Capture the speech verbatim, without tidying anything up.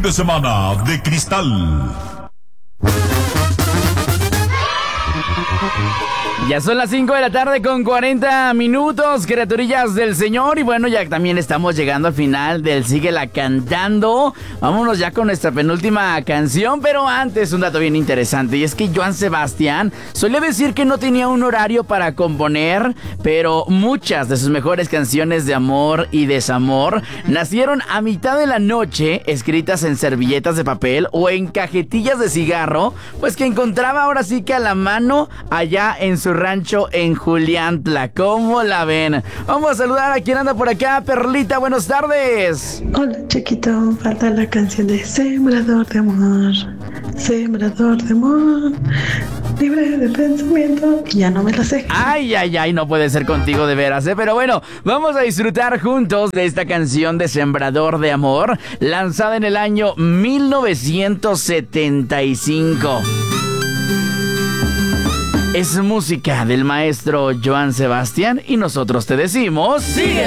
de semana de cristal. Ya son las cinco de la tarde con cuarenta minutos, criaturillas del Señor. Y bueno, ya también estamos llegando al final del Síguela Cantando. Vámonos ya con nuestra penúltima canción, pero antes un dato bien interesante. Y es que Joan Sebastián solía decir que no tenía un horario para componer, pero muchas de sus mejores canciones de amor y desamor nacieron a mitad de la noche, escritas en servilletas de papel o en cajetillas de cigarro, pues que encontraba ahora sí que a la mano allá en su rancho en Juliantla. ¿Cómo la ven? Vamos a saludar a quien anda por acá. Perlita, buenas tardes. Hola, chiquito. Falta la canción de Sembrador de Amor. Sembrador de Amor. Libre de pensamiento. Ya no me la sé. Ay, ay, ay, no puede ser contigo de veras, ¿eh? Pero bueno, vamos a disfrutar juntos de esta canción de Sembrador de Amor, lanzada en el año mil novecientos setenta y cinco. Es música del maestro Joan Sebastián y nosotros te decimos... ¡Sigue!